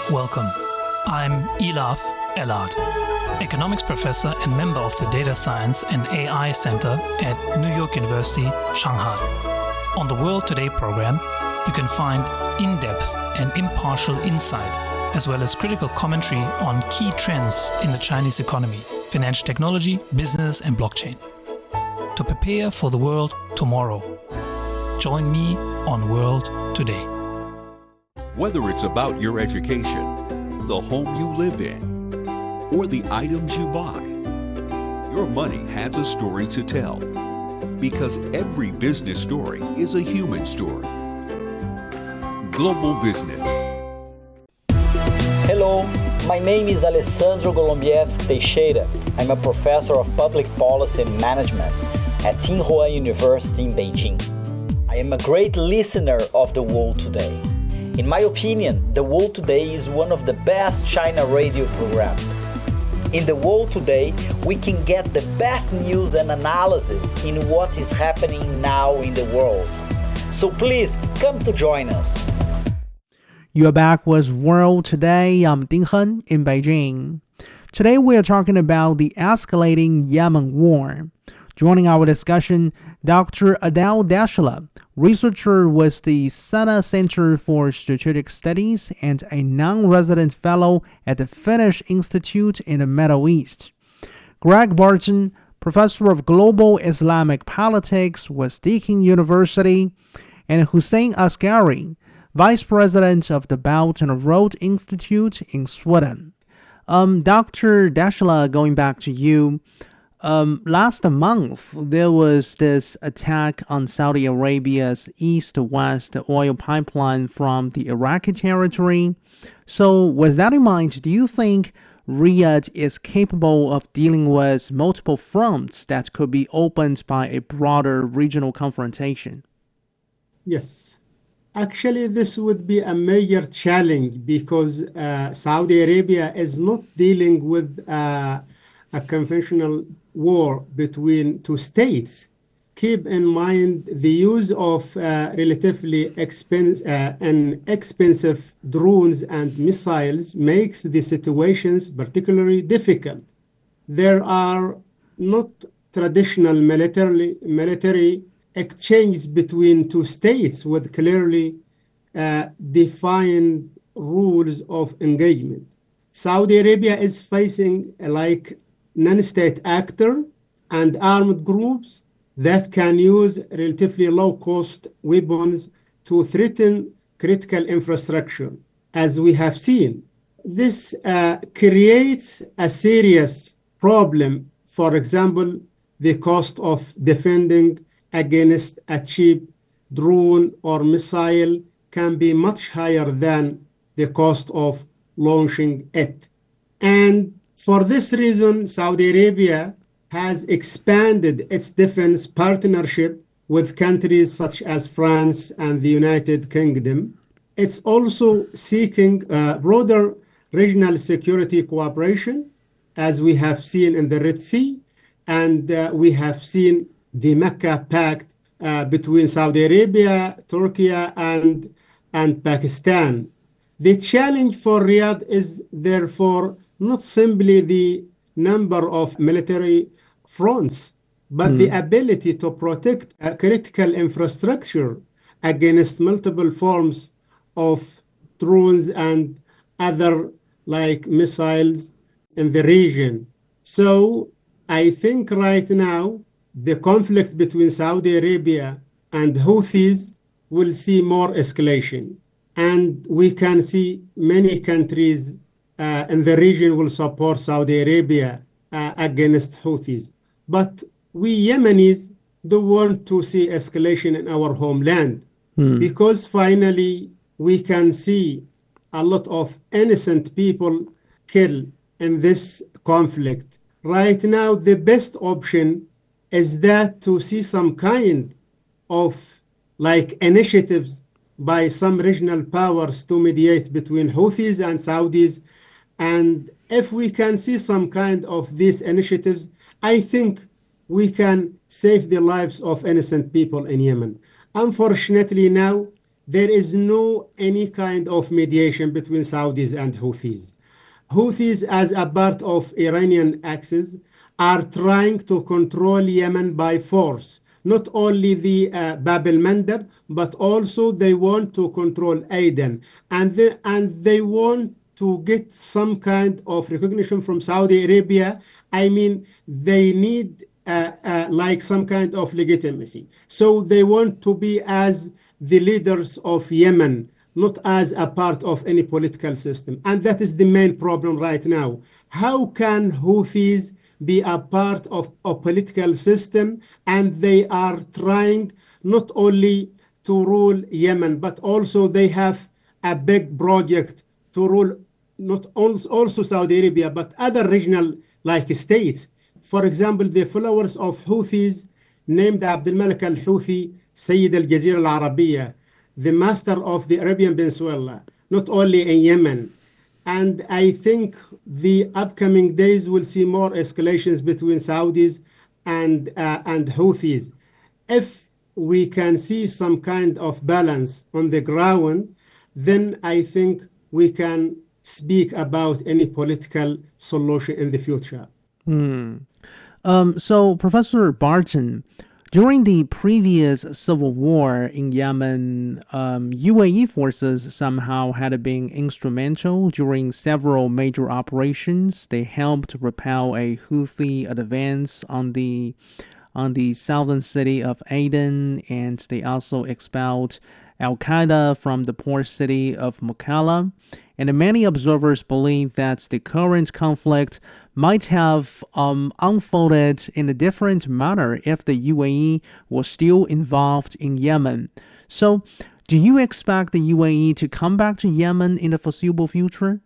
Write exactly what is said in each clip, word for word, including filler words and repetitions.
Welcome. I'm Elaf Elad, economics professor and member of the Data Science and A I Center at New York University, Shanghai. On the World Today program, you can find in-depth and impartial insight, as well as critical commentary on key trends in the Chinese economy, financial technology, business, and blockchain. To prepare for the world tomorrow, join me on World Today. Whether it's about your education, the home you live in, or the items you buy, your money has a story to tell. Because every business story is a human story. Global Business. Hello, my name is Alessandro Golombieski Teixeira. I'm a professor of public policy and management at Tsinghua University in Beijing. I am a great listener of The World Today. In my opinion, The World Today is one of the best China radio programs. In The World Today, we can get the best news and analysis in what is happening now in the world. So please come to join us. You are back with World Today. I'm Ding Hen in Beijing. Today we are talking about the escalating Yemen war. Joining our discussion, Doctor Adel Deshla, researcher with the Sana Center for Strategic Studies and a non-resident fellow at the Finnish Institute in the Middle East. Greg Barton, professor of global Islamic politics with Deakin University, and Hussein Asghari, vice president of the Belt and Road Institute in Sweden. Um, Doctor Deshla, going back to you. Um, last month, there was this attack on Saudi Arabia's east-west oil pipeline from the Iraqi territory. So with that in mind, do you think Riyadh is capable of dealing with multiple fronts that could be opened by a broader regional confrontation? Yes. Actually, this would be a major challenge because uh, Saudi Arabia is not dealing with uh, a conventional war between two states. Keep in mind the use of uh, relatively expensive uh, and expensive drones and missiles makes the situations particularly difficult. There are not traditional military military exchanges between two states with clearly uh, defined rules of engagement. Saudi Arabia is facing uh, like non-state actor and armed groups that can use relatively low-cost weapons to threaten critical infrastructure, as we have seen. This uh, creates a serious problem. For example, the cost of defending against a cheap drone or missile can be much higher than the cost of launching it. And for this reason, Saudi Arabia has expanded its defense partnership with countries such as France and the United Kingdom. It's also seeking uh, broader regional security cooperation, as we have seen in the Red Sea, and uh, we have seen the Mecca Pact uh, between Saudi Arabia, Turkey, and, and Pakistan. The challenge for Riyadh is therefore not simply the number of military fronts, but mm. the ability to protect a critical infrastructure against multiple forms of drones and other like missiles in the region. So I think right now the conflict between Saudi Arabia and Houthis will see more escalation. And we can see many countries uh, in the region will support Saudi Arabia uh, against Houthis. But we Yemenis don't want to see escalation in our homeland hmm. because finally we can see a lot of innocent people killed in this conflict. Right now, the best option is that to see some kind of like initiatives by some regional powers to mediate between Houthis and Saudis. And if we can see some kind of these initiatives, I think we can save the lives of innocent people in Yemen. Unfortunately now, there is no any kind of mediation between Saudis and Houthis. Houthis, as a part of Iranian axis, are trying to control Yemen by force. Not only the uh, Bab el-Mandab, but also they want to control Aden. And they, and they want to get some kind of recognition from Saudi Arabia. I mean, they need uh, uh, like some kind of legitimacy. So they want to be as the leaders of Yemen, not as a part of any political system. And that is the main problem right now. How can Houthis be a part of a political system, and they are trying not only to rule Yemen, but also they have a big project to rule not also Saudi Arabia, but other regional like states. For example, the followers of Houthis named Abdul Malik al-Houthi Sayyid al-Jazira al-Arabiya, the master of the Arabian Peninsula, not only in Yemen. And I think the upcoming days will see more escalations between Saudis and, uh, and Houthis. If we can see some kind of balance on the ground, then I think we can speak about any political solution in the future. Hmm. Um, so, Professor Barton, during the previous civil war in Yemen, um, U A E forces somehow had been instrumental during several major operations. They helped repel a Houthi advance on the on the southern city of Aden, and they also expelled Al-Qaeda from the port city of Mukalla. And many observers believe that the current conflict might have um, unfolded in a different manner if the U A E was still involved in Yemen. So, do you expect the U A E to come back to Yemen in the foreseeable future?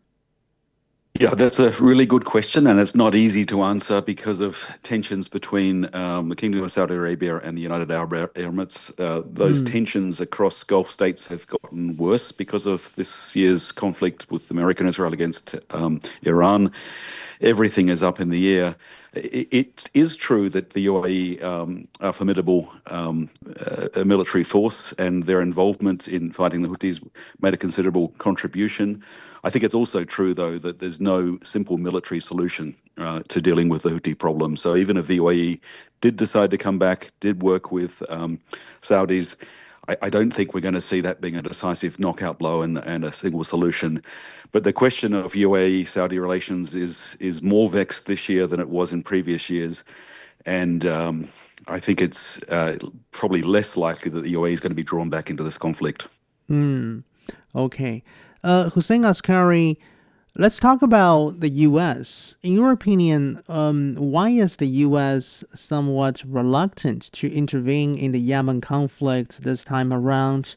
Yeah, that's a really good question, and it's not easy to answer because of tensions between um, the Kingdom of Saudi Arabia and the United Arab Emirates. Uh, those mm. tensions across Gulf states have gotten worse because of this year's conflict with America and Israel against um, Iran. Everything is up in the air. It, it is true that the U A E um, are a formidable um, uh, military force, and their involvement in fighting the Houthis made a considerable contribution. I think it's also true, though, that there's no simple military solution uh, to dealing with the Houthi problem. So even if the U A E did decide to come back, did work with um, Saudis, I, I don't think we're going to see that being a decisive knockout blow and, and a single solution. But the question of U A E-Saudi relations is is more vexed this year than it was in previous years. And um, I think it's uh, probably less likely that the U A E is going to be drawn back into this conflict. Hmm. Okay. Uh, Hussein Askari, let's talk about the U S. In your opinion, um, why is the U S somewhat reluctant to intervene in the Yemen conflict this time around?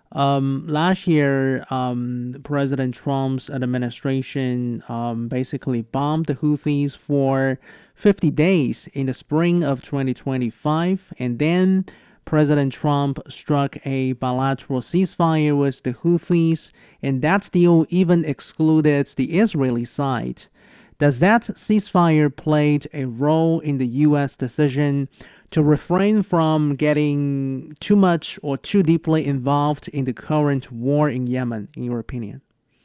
Um, last year, um, President Trump's administration um, basically bombed the Houthis for fifty days in the spring of twenty twenty-five, and then President Trump struck a bilateral ceasefire with the Houthis, and that deal even excluded the Israeli side. Does that ceasefire play a role in the U S decision to refrain from getting too much or too deeply involved in the current war in Yemen, in your opinion?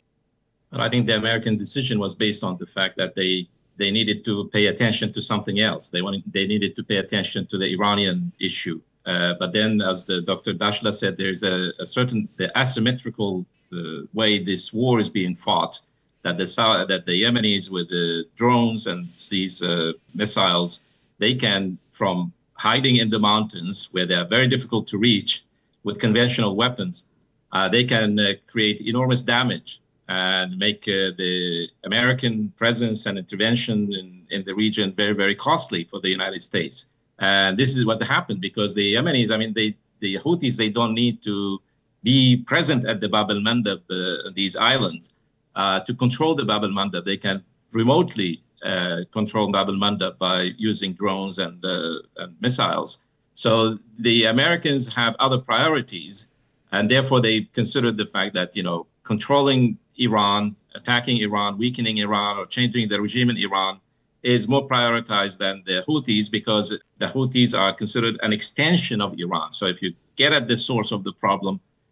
Well, I think the American decision was based on the fact that they they needed to pay attention to something else. They wanted they needed to pay attention to the Iranian issue. Uh, but then, as the Doctor Dashla said, there's a, a certain the asymmetrical uh, way this war is being fought. That the that the Yemenis with the drones and these uh, missiles, they can, from hiding in the mountains where they are very difficult to reach with conventional weapons, uh, they can uh, create enormous damage and make uh, the American presence and intervention in, in the region very, very costly for the United States. And this is what happened because the Yemenis, I mean, they, the Houthis, they don't need to be present at the Bab el-Mandab, uh, these islands, uh, to control the Bab el-Mandab. They can remotely uh, control Bab el-Mandab by using drones and, uh, and missiles. So the Americans have other priorities, and therefore they considered the fact that, you know, controlling Iran, attacking Iran, weakening Iran, or changing the regime in Iran is more prioritized than the Houthis, because the Houthis are considered an extension of Iran. So if you get at the source of the problem,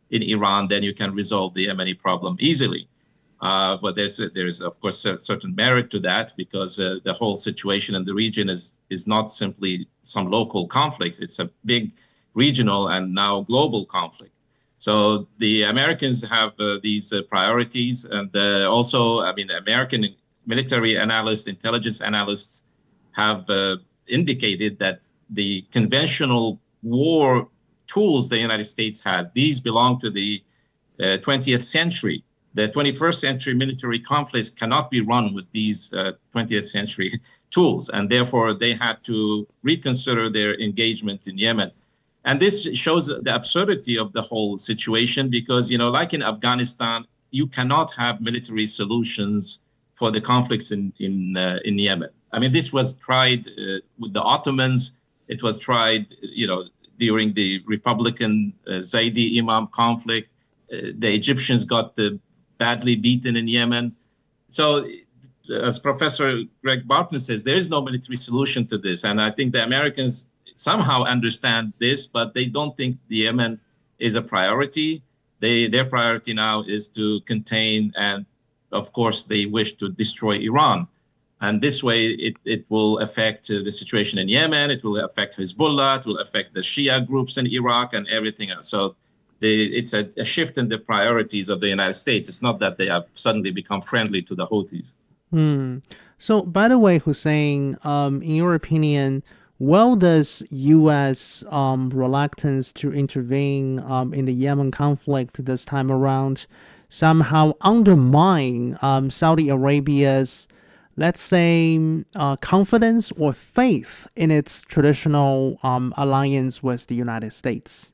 in Iran, then you can resolve the Yemeni problem easily. Uh, but there's, there's of course, a certain merit to that because uh, the whole situation in the region is, is not simply some local conflicts. It's a big regional and now global conflict. So the Americans have uh, these uh, priorities. And uh, also, I mean, American military analysts, intelligence analysts have uh, indicated that the conventional war tools the United States has, these belong to the uh, twentieth century. The twenty-first century military conflicts cannot be run with these uh, twentieth century tools, and therefore they had to reconsider their engagement in Yemen. And this shows the absurdity of the whole situation because, you know, like in Afghanistan, you cannot have military solutions for the conflicts in, in, uh, in Yemen. I mean, this was tried uh, with the Ottomans. It was tried, you know, during the Republican uh, Zaidi Imam conflict. Uh, the Egyptians got the badly beaten in Yemen. So as Professor Greg Barton says, there is no military solution to this. And I think the Americans somehow understand this, but they don't think the Yemen is a priority. They, their priority now is to contain, and of course, they wish to destroy Iran. And this way, it, it will affect uh, the situation in Yemen, it will affect Hezbollah, it will affect the Shia groups in Iraq and everything else. So they, it's a, a shift in the priorities of the United States. It's not that they have suddenly become friendly to the Houthis. Hmm. So, by the way, Hussein, um, in your opinion, well, does U S um, reluctance to intervene um, in the Yemen conflict this time around somehow undermine um, Saudi Arabia's, let's say, uh, confidence or faith in its traditional um, alliance with the United States?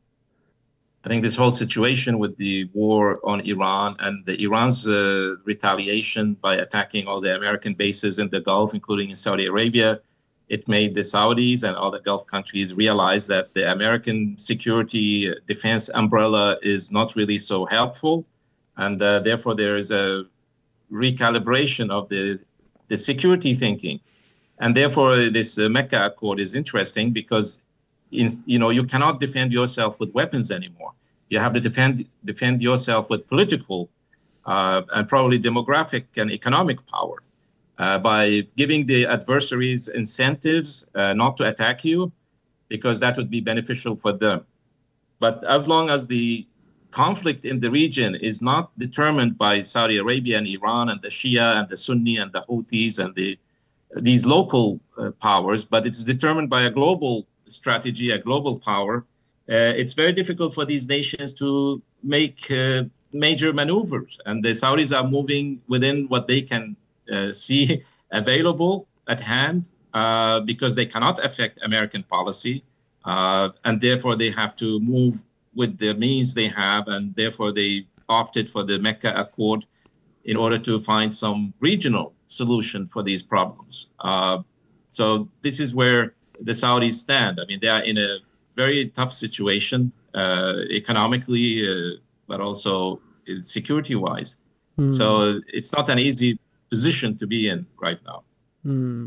I think this whole situation with the war on Iran and the Iran's uh, retaliation by attacking all the American bases in the Gulf, including in Saudi Arabia, it made the Saudis and other Gulf countries realize that the American security defense umbrella is not really so helpful. And uh, therefore, there is a recalibration of the, the security thinking. And therefore, this uh, Mecca Accord is interesting because In, you know, you cannot defend yourself with weapons anymore. You have to defend defend yourself with political uh, and probably demographic and economic power uh, by giving the adversaries incentives uh, not to attack you, because that would be beneficial for them. But as long as the conflict in the region is not determined by Saudi Arabia and Iran and the Shia and the Sunni and the Houthis and the these local uh, powers, but it's determined by a global strategy, a global power, uh, it's very difficult for these nations to make uh, major maneuvers. And the Saudis are moving within what they can uh, see available at hand uh, because they cannot affect American policy. Uh, and therefore, they have to move with the means they have. And therefore, they opted for the Mecca Accord in order to find some regional solution for these problems. Uh, so this is where the Saudis stand. I mean, they are in a very tough situation uh, economically, uh, but also security-wise. Mm. So it's not an easy position to be in right now. Mm.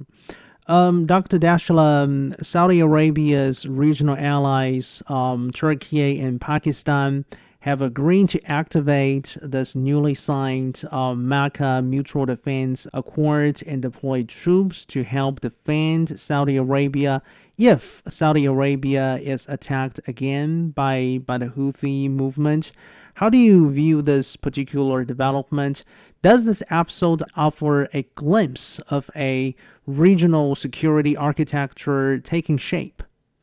Um, Doctor Dashla, um, Saudi Arabia's regional allies, um, Turkey and Pakistan, have agreed to activate this newly signed uh, Mecca Mutual Defense Accord and deploy troops to help defend Saudi Arabia if Saudi Arabia is attacked again by, by the Houthi movement. How do you view this particular development? Does this episode offer a glimpse of a regional security architecture taking shape?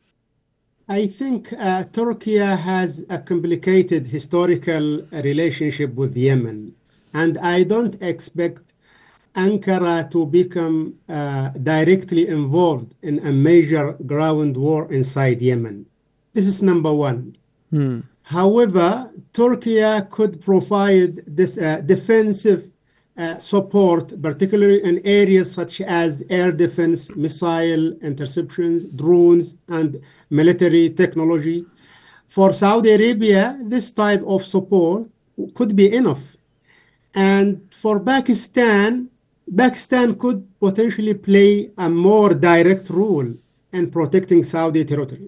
I think uh, Turkey has a complicated historical relationship with Yemen, and I don't expect Ankara to become uh, directly involved in a major ground war inside Yemen. This is number one. Hmm. However, Turkey could provide this uh, defensive uh, support, particularly in areas such as air defense, missile interceptions, drones, and military technology. For Saudi Arabia, this type of support could be enough. And for Pakistan, Pakistan could potentially play a more direct role in protecting Saudi territory.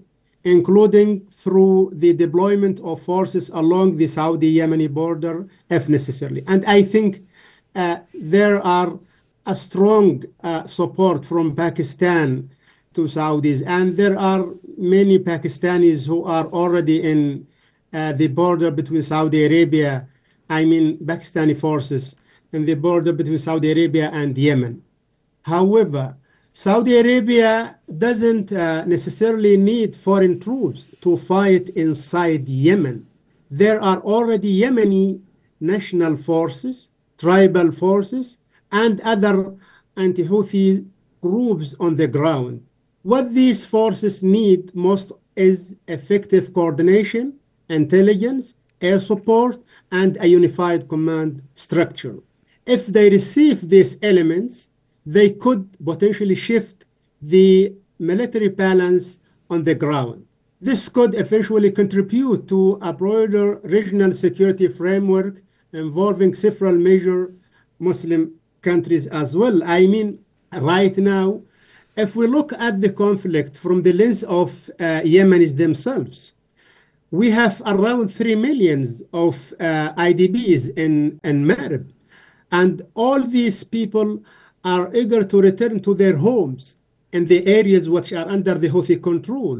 including through the deployment of forces along the Saudi-Yemeni border if necessary. And I think uh, there are a strong uh, support from Pakistan to Saudis, and there are many Pakistanis who are already in uh, the border between Saudi Arabia, I mean Pakistani forces, in the border between Saudi Arabia and Yemen. However, Saudi Arabia doesn't uh, necessarily need foreign troops to fight inside Yemen. There are already Yemeni national forces, tribal forces, and other anti-Houthi groups on the ground. What these forces need most is effective coordination, intelligence, air support, and a unified command structure. If they receive these elements, they could potentially shift the military balance on the ground. This could eventually contribute to a broader regional security framework involving several major Muslim countries as well. I mean, right now, if we look at the conflict from the lens of uh, Yemenis themselves, we have around three millions of uh, I D Bs in, in Marib. And all these people are eager to return to their homes in the areas which are under the Houthi control.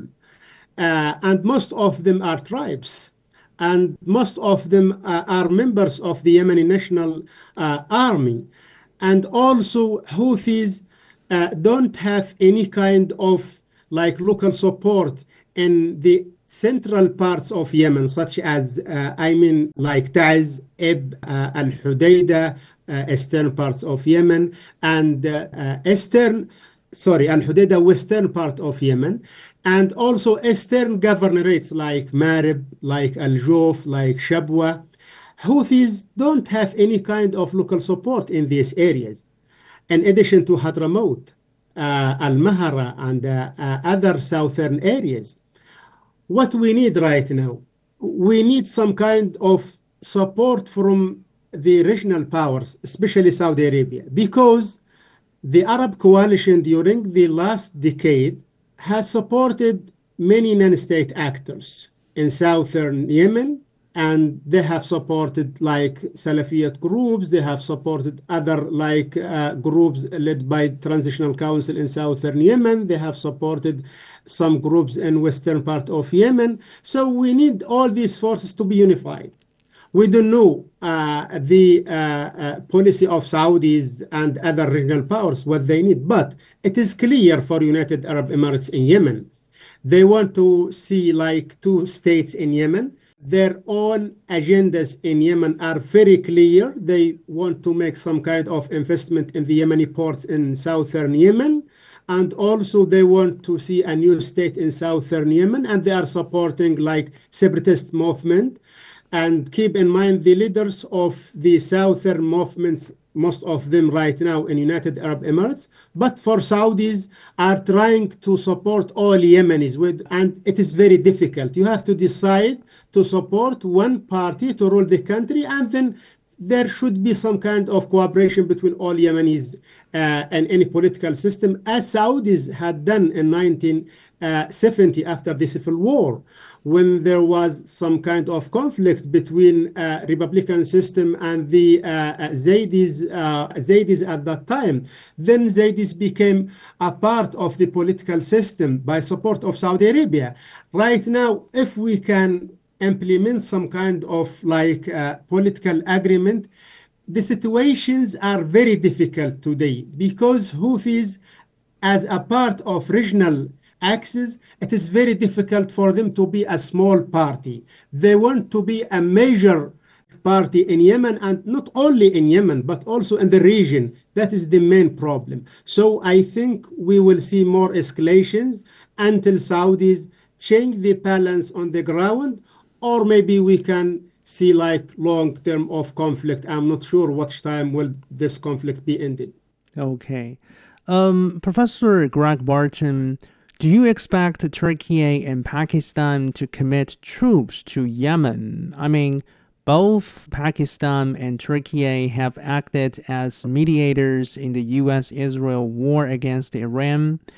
Uh, and most of them are tribes. And most of them uh, are members of the Yemeni National uh, Army. And also Houthis uh, don't have any kind of like local support in the central parts of Yemen, such as, uh, I mean, like Taiz, Ib, uh, Al-Hudaydah, uh, eastern parts of Yemen, and uh, uh, eastern, sorry, Al-Hudaydah, western part of Yemen, and also eastern governorates like Marib, like Al-Jawf, like Shabwa. Houthis don't have any kind of local support in these areas. In addition to Hadramaut, uh, Al-Mahara, and uh, uh, other southern areas. What we need right now, we need some kind of support from the regional powers, especially Saudi Arabia, because the Arab coalition during the last decade has supported many non-state actors in southern Yemen, and they have supported like Salafiyat groups, they have supported other like uh, groups led by Transitional Council in southern Yemen, they have supported some groups in western part of Yemen. So we need all these forces to be unified. We don't know uh, the uh, uh, policy of Saudis and other regional powers, what they need, but it is clear for United Arab Emirates in Yemen. They want to see like two states in Yemen. Their own agendas in Yemen are very clear. They want to make some kind of investment in the Yemeni ports in southern Yemen. And also they want to see a new state in southern Yemen, and they are supporting like separatist movement. And keep in mind the leaders of the southern movements, most of them right now in United Arab Emirates, but for Saudis are trying to support all Yemenis, with, and it is very difficult. You have to decide to support one party to rule the country, and then there should be some kind of cooperation between all Yemenis uh, and any political system, as Saudis had done in nineteen seventy after the civil war, when there was some kind of conflict between uh, Republican system and the uh, Zaydis, uh, Zaydis at that time. Then Zaydis became a part of the political system by support of Saudi Arabia. Right now, if we can implement some kind of like uh, political agreement, the situations are very difficult today because Houthis, as a part of regional axis, it is very difficult for them to be a small party. They want to be a major party in Yemen, and not only in Yemen, but also in the region. That is the main problem. So I think we will see more escalations until Saudis change the balance on the ground, or maybe we can see like long term of conflict. I'm not sure what time will this conflict be ended. Okay. Um, Professor Greg Barton, do you expect Turkey and Pakistan to commit troops to Yemen? I mean, both Pakistan and Turkey have acted as mediators in the U S Israel war against Iran.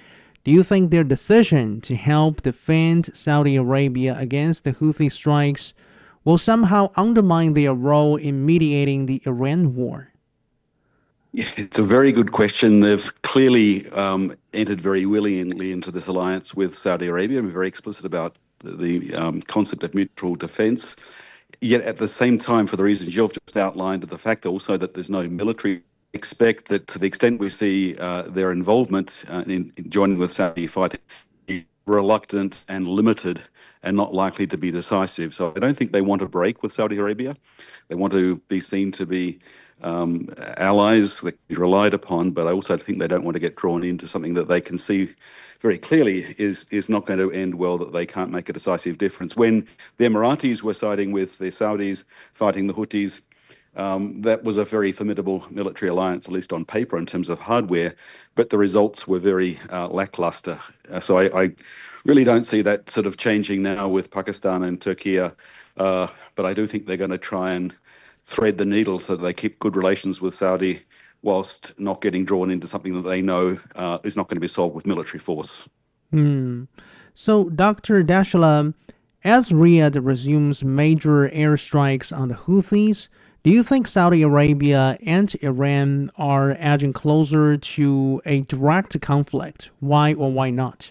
Do you think their decision to help defend Saudi Arabia against the Houthi strikes will somehow undermine their role in mediating the Iran war? Yeah, it's a very good question. They've clearly um, entered very willingly into this alliance with Saudi Arabia and been very explicit about the, the um, concept of mutual defence. Yet at the same time, for the reasons you've just outlined, the fact also that there's no military, expect that to the extent we see uh, their involvement uh, in, in joining with Saudi fighting, reluctant and limited and not likely to be decisive. So I don't think they want to break with Saudi Arabia. They want to be seen to be um, allies that can be relied upon, but I also think they don't want to get drawn into something that they can see very clearly is is not going to end well, that they can't make a decisive difference. When the Emiratis were siding with the Saudis, fighting the Houthis, um, that was a very formidable military alliance, at least on paper, in terms of hardware, but the results were very uh, lackluster. Uh, so I, I really don't see that sort of changing now with Pakistan and Turkey, uh, but I do think they're going to try and thread the needle so that they keep good relations with Saudi whilst not getting drawn into something that they know uh, is not going to be solved with military force. Hmm. So, Doctor Daschler, as Riyadh resumes major airstrikes on the Houthis, do you think Saudi Arabia and Iran are edging closer to a direct conflict? Why or why not?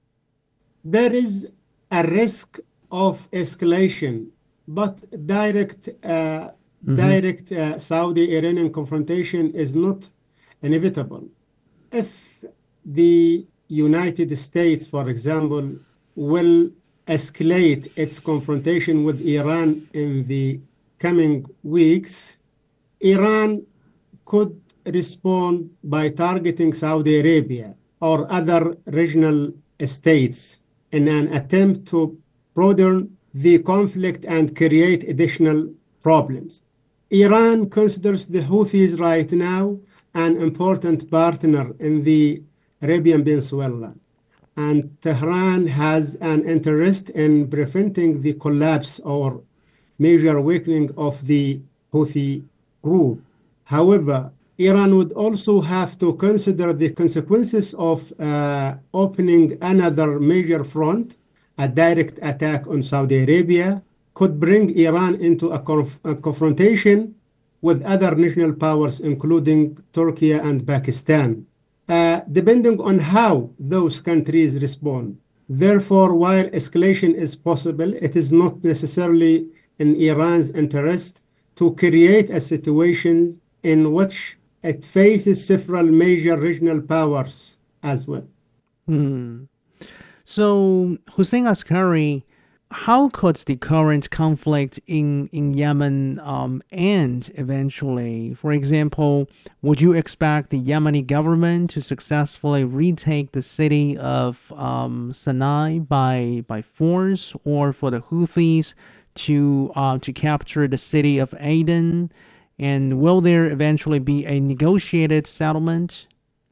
There is a risk of escalation, but direct uh, Mm-hmm. direct uh, Saudi-Iranian confrontation is not inevitable. If the United States, for example, will escalate its confrontation with Iran in the coming weeks, Iran could respond by targeting Saudi Arabia or other regional states in an attempt to broaden the conflict and create additional problems. Iran considers the Houthis right now an important partner in the Arabian Peninsula, and Tehran has an interest in preventing the collapse or major weakening of the Houthi group. However, Iran would also have to consider the consequences of uh, opening another major front. A direct attack on Saudi Arabia could bring Iran into a, conf a confrontation with other regional powers, including Turkey and Pakistan, uh, depending on how those countries respond. Therefore, while escalation is possible, it is not necessarily in Iran's interest to create a situation in which it faces several major regional powers as well. Hmm. So, Hussein Askari, how could the current conflict in, in Yemen um, end eventually? For example, would you expect the Yemeni government to successfully retake the city of um, Sana'a by by force, or for the Houthis to uh, to capture the city of Aden? And will there eventually be a negotiated settlement?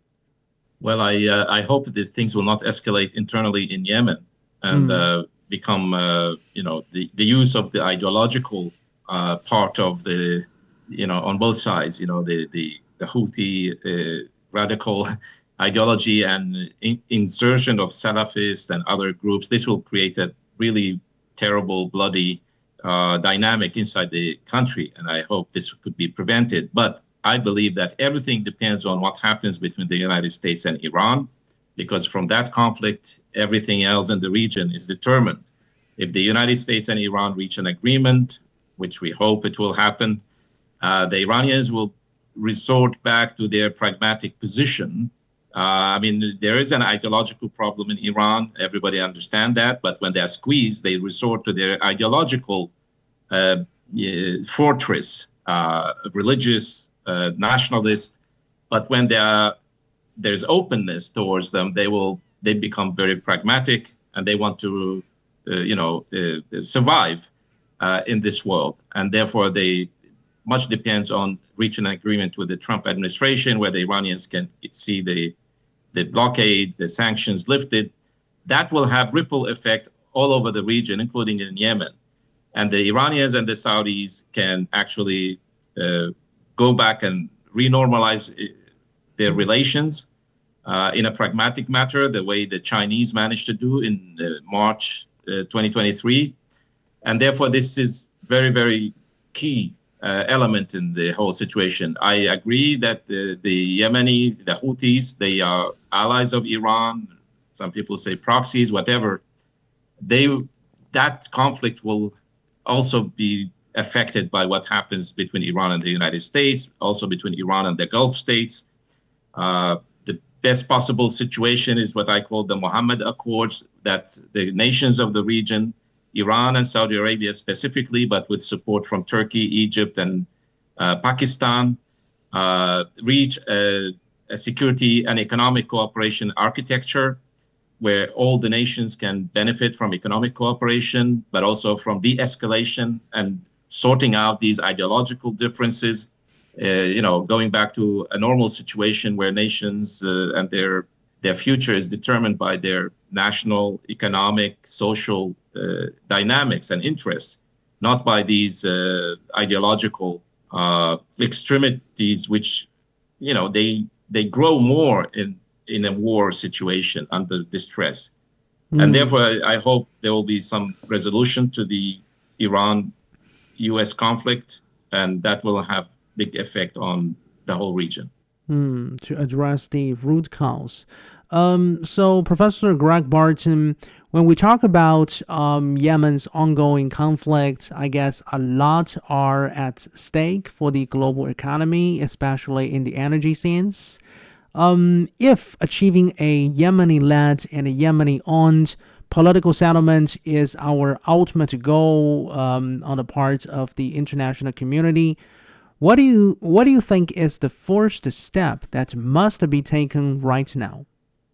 Well, I uh, I hope that things will not escalate internally in Yemen and mm. uh, become, uh, you know, the, the use of the ideological uh, part of the, you know, on both sides, you know, the the, the Houthi uh, radical ideology and in, insertion of Salafists and other groups. This will create a really terrible, bloody uh, dynamic inside the country, and I hope this could be prevented. But I believe that everything depends on what happens between the United States and Iran, because from that conflict, everything else in the region is determined. If the United States and Iran reach an agreement, which we hope it will happen, uh, the Iranians will resort back to their pragmatic position. Uh, I mean, there is an ideological problem in Iran. Everybody understands that. But when they're squeezed, they resort to their ideological uh, fortress, uh, religious, Uh, nationalist, but when there are, there's openness towards them, they will they become very pragmatic, and they want to, uh, you know, uh, survive uh, in this world, and therefore they much depends on reaching an agreement with the Trump administration, where the Iranians can see the the blockade, the sanctions lifted. That will have ripple effect all over the region, including in Yemen, and the Iranians and the Saudis can actually Uh, go back and renormalize their relations uh, in a pragmatic matter, the way the Chinese managed to do in uh, March uh, twenty twenty-three. And therefore, this is very, very key uh, element in the whole situation. I agree that the, the Yemeni, the Houthis, they are allies of Iran. Some people say proxies, whatever. They, that conflict will also be affected by what happens between Iran and the United States, also between Iran and the Gulf states. Uh, the best possible situation is what I call the Mohammed Accords, that the nations of the region, Iran and Saudi Arabia specifically, but with support from Turkey, Egypt, and uh, Pakistan, uh, reach a, a security and economic cooperation architecture where all the nations can benefit from economic cooperation, but also from de-escalation and sorting out these ideological differences, uh, you know, going back to a normal situation where nations uh, and their their future is determined by their national, economic, social uh, dynamics and interests, not by these uh, ideological uh, extremities, which, you know, they they grow more in, in a war situation under distress. Mm. And therefore, I, I hope there will be some resolution to the Iran-U S conflict, and that will have big effect on the whole region. Mm, to address the root cause. Um, so, Professor Greg Barton, when we talk about um, Yemen's ongoing conflict, I guess a lot are at stake for the global economy, especially in the energy sense. Um, if achieving a Yemeni-led and a Yemeni-owned political settlement is our ultimate goal um, on the part of the international community, what do you what do you think is the first step that must be taken right now?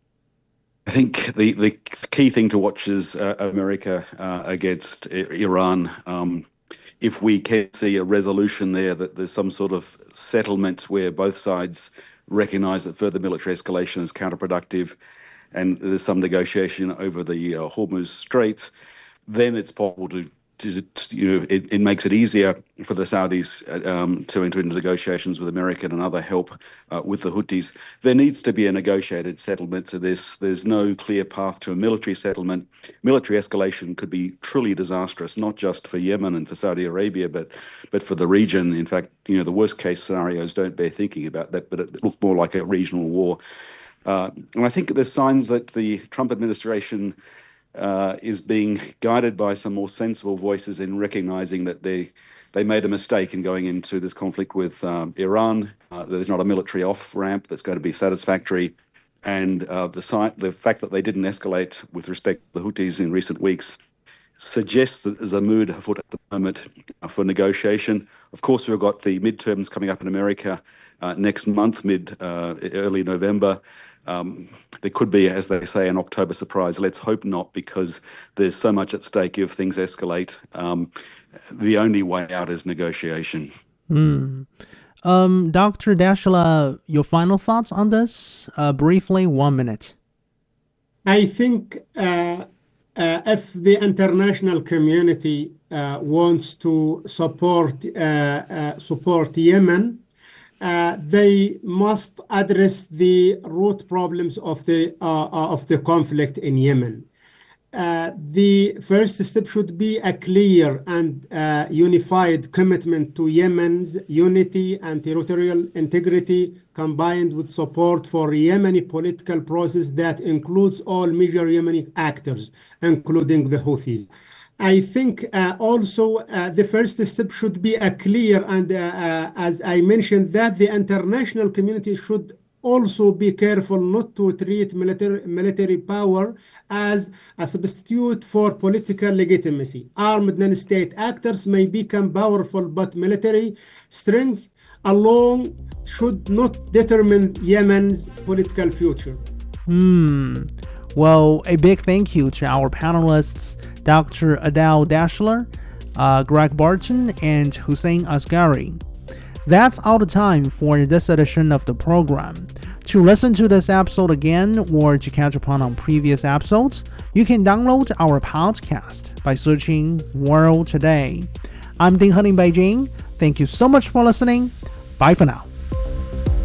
I think the, the key thing to watch is uh, America uh, against Iran. Um, if we can see a resolution there, that there's some sort of settlement where both sides recognize that further military escalation is counterproductive and there's some negotiation over the uh, Hormuz Strait, then it's possible to, to, to you know, it, it makes it easier for the Saudis um, to enter into negotiations with America and other help uh, with the Houthis. There needs to be a negotiated settlement to this. There's no clear path to a military settlement. Military escalation could be truly disastrous, not just for Yemen and for Saudi Arabia, but but for the region. In fact, you know, the worst case scenarios don't bear thinking about that, but it looked more like a regional war. Uh, and I think there's signs that the Trump administration uh, is being guided by some more sensible voices in recognizing that they they made a mistake in going into this conflict with um, Iran. Uh, there's not a military off-ramp that's going to be satisfactory. And uh, the, si- the fact that they didn't escalate with respect to the Houthis in recent weeks suggests that there's a mood afoot at the moment for negotiation. Of course, we've got the midterms coming up in America uh, next month, mid, uh, early November. Um, there could be, as they say, an October surprise. Let's hope not, because there's so much at stake if things escalate. Um, the only way out is negotiation. Mm. Um, Doctor Dashla, your final thoughts on this? Uh, briefly, one minute. I think uh, uh, if the international community uh, wants to support uh, uh, support Yemen, Uh, they must address the root problems of the uh, of the conflict in Yemen. Uh, the first step should be a clear and uh, unified commitment to Yemen's unity and territorial integrity, combined with support for Yemeni political process that includes all major Yemeni actors, including the Houthis. I think uh, also uh, the first step should be a clear and, uh, uh, as I mentioned, that the international community should also be careful not to treat military, military power as a substitute for political legitimacy. Armed non-state actors may become powerful, but military strength alone should not determine Yemen's political future. Hmm. Well, a big thank you to our panelists, Doctor Adel Dashler, uh, Greg Barton, and Hussein Asghari. That's all the time for this edition of the program. To listen to this episode again or to catch up on previous episodes, you can download our podcast by searching World Today. I'm Ding He in Beijing. Thank you so much for listening. Bye for now.